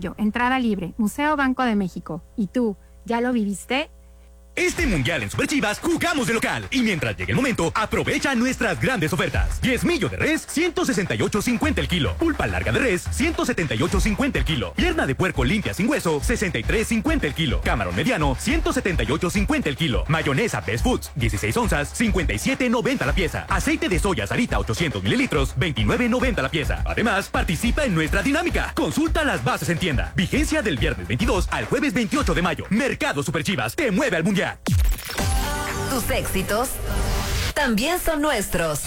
mayo, entrada libre, Museo Banco de México. ¿Y tú, ya lo viviste? Este mundial en Superchivas jugamos de local y mientras llegue el momento, aprovecha nuestras grandes ofertas. Diezmillo de res, 168.50 el kilo. Pulpa larga de res, 178.50 el kilo. Pierna de puerco limpia sin hueso, 63.50 el kilo. Camarón mediano, 178.50 el kilo. Mayonesa Best Foods, 16 onzas, 57.90 la pieza. Aceite de soya Sarita 800 mililitros, 29.90 la pieza. Además, participa en nuestra dinámica. Consulta las bases en tienda. Vigencia del viernes 22 al jueves 28 de mayo. Mercado Superchivas te mueve al mundial. Tus éxitos también son nuestros.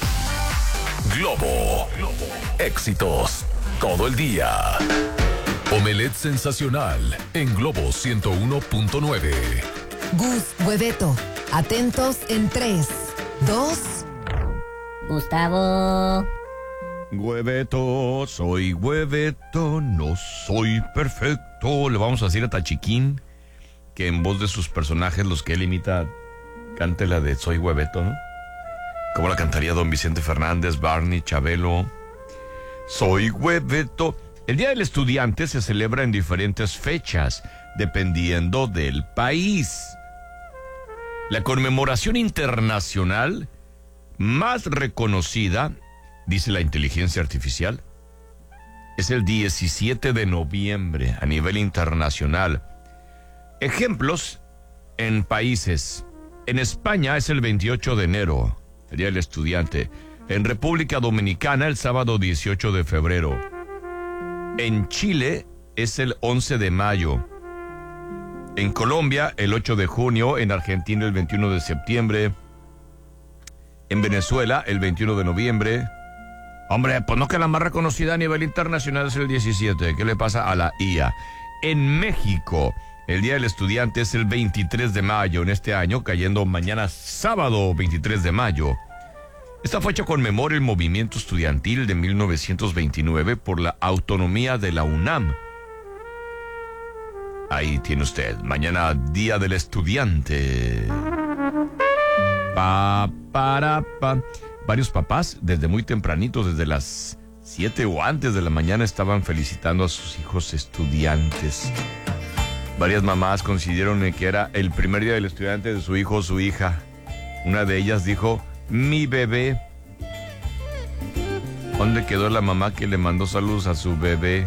Globo. Éxitos todo el día. Omelette sensacional en Globo 101.9. Gus, Hueveto, atentos en 3, 2. Gustavo. Hueveto, soy Hueveto, no soy perfecto. Le vamos a decir a Tachiquín que en voz de sus personajes, los que él imita, cante la de Soy Hueveto, ¿no? ¿Cómo la cantaría don Vicente Fernández, Barney, Chabelo? Soy Hueveto. El Día del Estudiante se celebra en diferentes fechas, dependiendo del país. La conmemoración internacional más reconocida, dice la inteligencia artificial, es el 17 de noviembre a nivel internacional. Ejemplos en países. En España es el 28 de enero, el Día del Estudiante. En República Dominicana el sábado 18 de febrero. En Chile es el 11 de mayo. En Colombia el 8 de junio. En Argentina el 21 de septiembre. En Venezuela el 21 de noviembre. Hombre, pues no, que la más reconocida a nivel internacional es el 17. ¿Qué le pasa a la IA? En México el Día del Estudiante es el 23 de mayo en este año, cayendo mañana sábado 23 de mayo. Esta fecha conmemora el movimiento estudiantil de 1929 por la autonomía de la UNAM. Ahí tiene usted, mañana Día del Estudiante. Varios papás, desde muy tempranitos, desde las 7 o antes de la mañana, estaban felicitando a sus hijos estudiantes. Varias mamás consideraron que era el primer día del estudiante de su hijo o su hija. Una de ellas dijo, mi bebé. ¿Dónde quedó la mamá que le mandó saludos a su bebé?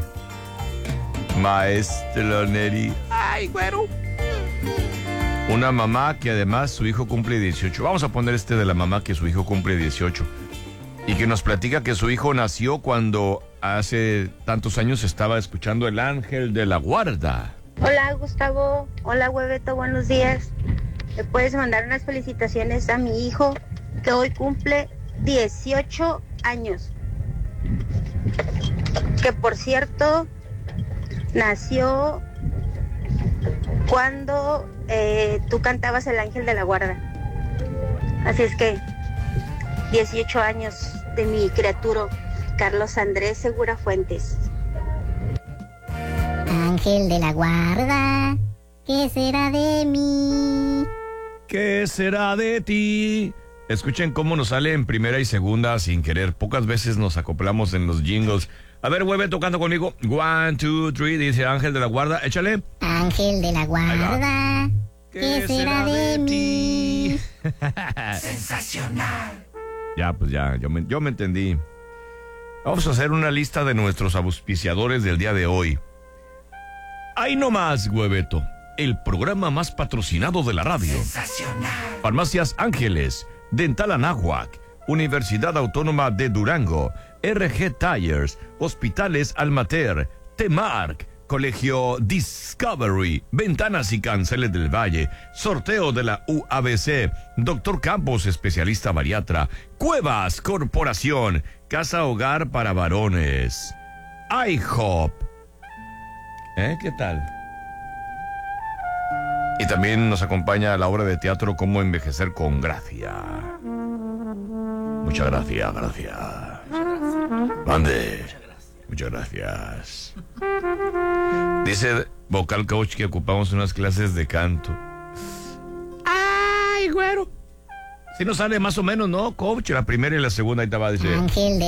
Maestro Neri. Ay, güero. Una mamá que además su hijo cumple 18. Vamos a poner este de la mamá que su hijo cumple 18. Y que nos platica que su hijo nació cuando hace tantos años estaba escuchando El Ángel de la Guarda. Hola Gustavo, hola Hueveto, buenos días. ¿Me puedes mandar unas felicitaciones a mi hijo que hoy cumple 18 años? Que por cierto, nació cuando tú cantabas El Ángel de la Guarda. Así es que 18 años de mi criatura, Carlos Andrés Segura Fuentes. Ángel de la Guarda, ¿qué será de mí? ¿Qué será de ti? Escuchen cómo nos sale en primera y segunda sin querer. Pocas veces nos acoplamos en los jingles. A ver, Hueve, tocando conmigo. 1, 2, 3, dice Ángel de la Guarda. Échale. Ángel de la Guarda, ¿qué será de mí? Sensacional. Ya, pues ya, yo me entendí. Vamos a hacer una lista de nuestros auspiciadores del día de hoy. Ahí nomás, Hueveto, el programa más patrocinado de la radio. Sensacional. Farmacias Ángeles, Dental Anáhuac, Universidad Autónoma de Durango, RG Tires, Hospitales Almater, Temark, Colegio Discovery, Ventanas y Canceles del Valle, sorteo de la UABC, Doctor Campos, especialista bariatra, Cuevas Corporación, Casa Hogar para Varones, IHOP. ¿Qué tal? Y también nos acompaña la obra de teatro Cómo envejecer con gracia. Muchas gracias, Mande. Muchas gracias. Dice Vocal Coach que ocupamos unas clases de canto. Ay, güero. Si nos sale más o menos, ¿no, Coach? La primera y la segunda, ahí te va a decir. Ángel de